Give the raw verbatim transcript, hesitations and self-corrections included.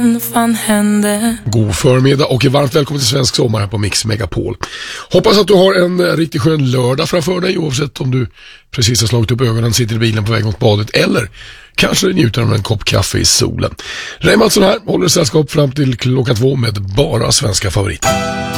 fan hände? God förmiddag och varmt välkommen till Svensk Sommar här på Mix Megapol. Hoppas att du har en riktigt skön lördag framför dig, oavsett om du precis har slagit upp ögonen, sitter i bilen på väg mot badet eller kanske njuter av en kopp kaffe i solen. Ray Mattsson här, håller sällskap fram till klockan två med bara svenska favoriter.